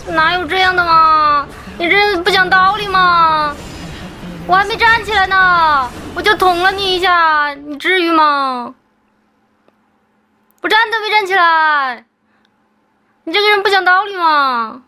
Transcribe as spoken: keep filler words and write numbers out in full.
哪有这样的嘛？你这不讲道理吗？我还没站起来呢，我就捅了你一下，你至于吗？我站都没站起来，你这个人不讲道理吗？